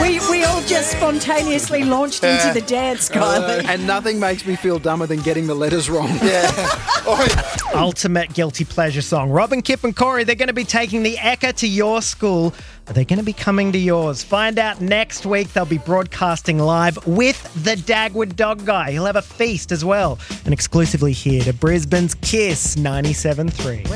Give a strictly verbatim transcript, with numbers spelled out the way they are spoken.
We we all just spontaneously launched into Yeah. the dance, Kylie. And nothing makes me feel dumber than getting the letters wrong. Yeah. Oh, yeah. Ultimate guilty pleasure song. Robin, Kip and Corey, they're going to be taking the Ekka to your school. Are they going to be coming to yours? Find out next week. They'll be broadcasting live with the Dagwood Dog Guy. He'll have a feast as well. And exclusively here to Brisbane's Kiss ninety-seven point three.